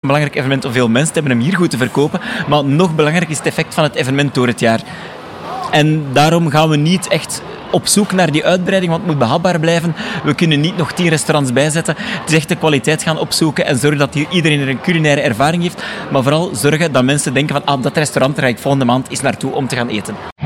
belangrijk evenement om veel mensen te hebben hem hier goed te verkopen. Maar nog belangrijker is het effect van het evenement door het jaar. En daarom gaan we niet echt op zoek naar die uitbreiding, want het moet behapbaar blijven. We kunnen niet nog 10 restaurants bijzetten. Het is echt de kwaliteit gaan opzoeken en zorgen dat hier iedereen een culinaire ervaring heeft. Maar vooral zorgen dat mensen denken van dat restaurant daar ga ik volgende maand eens naartoe om te gaan eten.